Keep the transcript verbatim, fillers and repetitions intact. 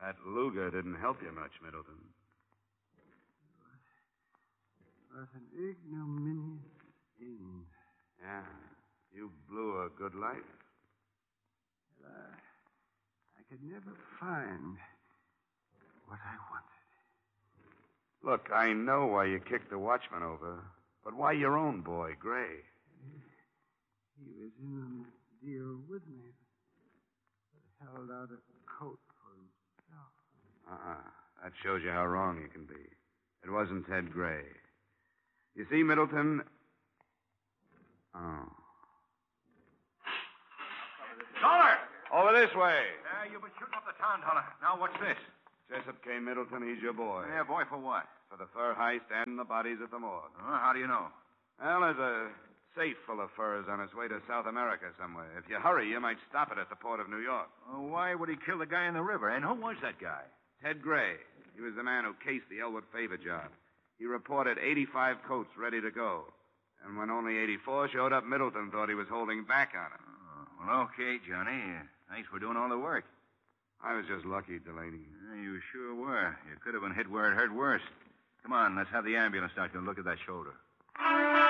That Luger didn't help you much, Middleton. What an ignominious end. Yeah, you blew a good life. Well, I, I could never find what I wanted. Look, I know why you kicked the watchman over, but why your own boy, Gray? He was in on the deal with me, but held out a coat for himself. Uh-uh. That shows you how wrong you can be. It wasn't Ted Gray. You see, Middleton... Oh. Dollar! Over this way. Uh, you've been shooting up the town, Dollar. Now, what's this? Jessup K. Middleton, he's your boy. Yeah, boy, for what? For the fur heist and the bodies at the morgue. Uh, how do you know? Well, there's a safe full of furs on its way to South America somewhere. If you hurry, you might stop it at the port of New York. Uh, why would he kill the guy in the river? And who was that guy? Ted Gray. He was the man who cased the Elwood Favor job. He reported eighty-five coats ready to go. And when only eighty-four showed up, Middleton thought he was holding back on him. Oh, well, okay, Johnny. Uh, thanks for doing all the work. I was just lucky, Delaney. Yeah, you sure were. You could have been hit where it hurt worse. Come on, let's have the ambulance doctor look at that shoulder.